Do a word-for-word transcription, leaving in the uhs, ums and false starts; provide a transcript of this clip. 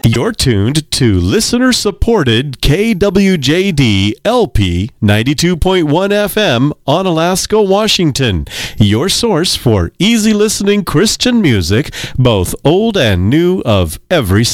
You're tuned to listener-supported K W J D L P ninety-two point one F M on Alaska, Washington. Your source for easy listening Christian music, both old and new of every